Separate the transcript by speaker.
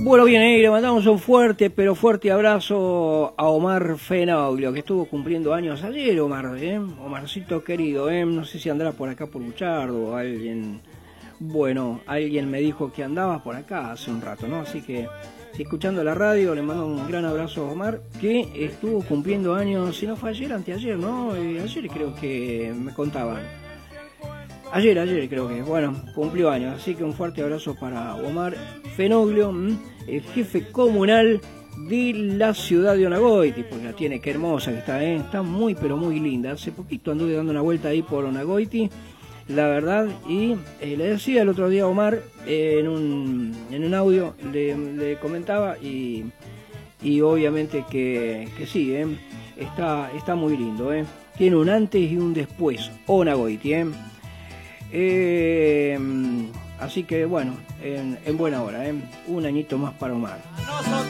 Speaker 1: Bueno, bien, le mandamos un fuerte, pero fuerte abrazo a Omar Fenoglio, que estuvo cumpliendo años ayer, Omar, Omarcito querido, no sé si andará por acá por Buchardo o alguien. Bueno, alguien me dijo que andaba por acá hace un rato, ¿no? Así que, si escuchando la radio, le mando un gran abrazo a Omar, que estuvo cumpliendo años, si no fue ayer, anteayer, ¿no? Ayer creo que me contaban. Ayer creo que, bueno, cumplió años, así que un fuerte abrazo para Omar Fenoglio, el jefe comunal de la ciudad de Onagoiti, porque la tiene, qué hermosa que está, está muy pero muy linda. Hace poquito anduve dando una vuelta ahí por Onagoiti, la verdad, y le decía el otro día a Omar, en un audio, le comentaba, y obviamente que sí, está muy lindo, tiene un antes y un después, Onagoiti, así que bueno, en buena hora, un añito más para Omar.